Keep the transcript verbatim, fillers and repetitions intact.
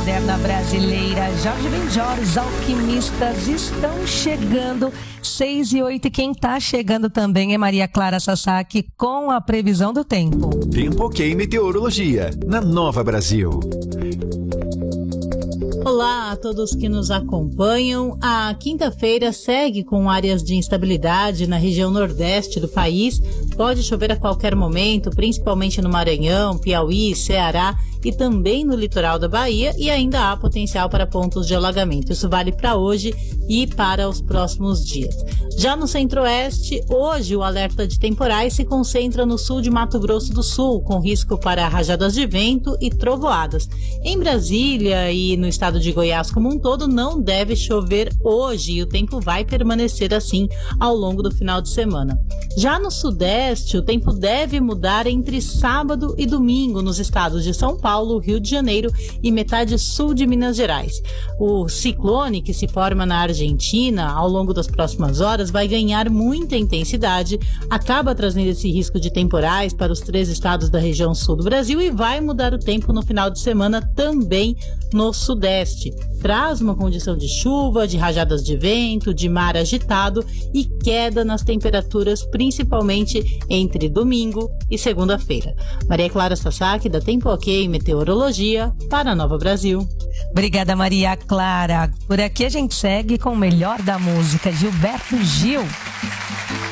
moderna brasileira. Jorge Benjor, os alquimistas estão chegando. seis e oito, e quem está chegando também é Maria Clara Sasaki com a previsão do tempo. Tempo Ok Meteorologia, na Nova Brasil. Olá a todos que nos acompanham. A quinta-feira segue com áreas de instabilidade na região nordeste do país. Pode chover a qualquer momento, principalmente no Maranhão, Piauí, Ceará e também no litoral da Bahia, e ainda há potencial para pontos de alagamento. Isso vale para hoje e para os próximos dias. Já no centro-oeste, hoje o alerta de temporais se concentra no sul de Mato Grosso do Sul, com risco para rajadas de vento e trovoadas. Em Brasília e no estado de Goiás como um todo, não deve chover hoje e o tempo vai permanecer assim ao longo do final de semana. Já no sudeste, o tempo deve mudar entre sábado e domingo nos estados de São Paulo, Rio de Janeiro e metade sul de Minas Gerais. O ciclone que se forma na Argentina ao longo das próximas horas vai ganhar muita intensidade, acaba trazendo esse risco de temporais para os três estados da região sul do Brasil e vai mudar o tempo no final de semana também no sudeste. Traz uma condição de chuva, de rajadas de vento, de mar agitado e queda nas temperaturas, principalmente entre domingo e segunda-feira. Maria Clara Sasaki, da Tempo Ok Meteorologia, para a Nova Brasil. Obrigada, Maria Clara. Por aqui a gente segue com o melhor da música, Gilberto Gil.